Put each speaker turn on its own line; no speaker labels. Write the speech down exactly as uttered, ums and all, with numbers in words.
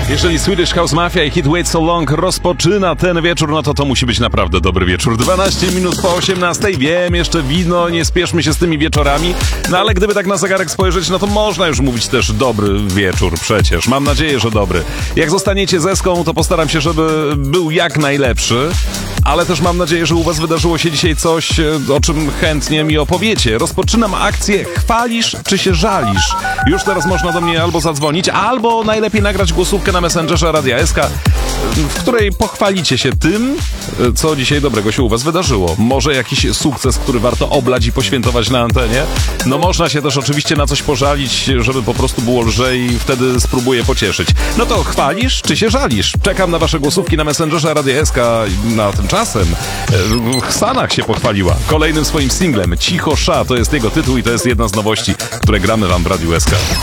Jeżeli Swedish House Mafia i Hit Wait So Long rozpoczyna ten wieczór, no to to musi być naprawdę dobry wieczór. dwanaście minut po osiemnastej, wiem, jeszcze wino, nie spieszmy się z tymi wieczorami, no ale gdyby tak na zegarek spojrzeć, no to można już mówić też dobry wieczór przecież. Mam nadzieję, że dobry. Jak zostaniecie z Eską, to postaram się, żeby był jak najlepszy, ale też mam nadzieję, że u was wydarzyło się dzisiaj coś, o czym chętnie mi opowiecie. Rozpoczynam akcję Chwalisz czy się żalisz? Już teraz można do mnie albo zadzwonić, albo najlepiej nagrać głosówkę na Messengerze Radia S K, w której pochwalicie się tym, co dzisiaj dobrego się u was wydarzyło. Może jakiś sukces, który warto oblać i poświętować na antenie. No można się też oczywiście na coś pożalić, żeby po prostu było lżej i wtedy spróbuję pocieszyć. No to chwalisz czy się żalisz? Czekam na wasze głosówki na Messengerze Radia S K. Na tymczasem Sanach się pochwaliła kolejnym swoim singlem. Cicho Sza to jest jego tytuł i to jest jedna z nowości, które gramy wam w Radiu S K.